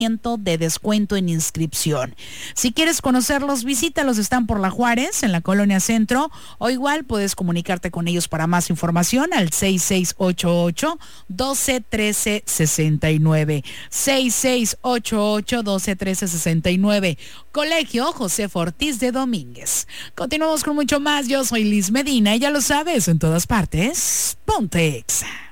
de descuento en inscripción. Si quieres conocerlos, visítalos, están por La Juárez, en la Colonia Centro, o igual puedes comunicarte con ellos para más información al 6688-121369. 6688-121369. Colegio José Ortiz de Domínguez. Continuamos con mucho más. Yo soy Liz Medina y ya lo sabes, en todas partes, ponte Exa.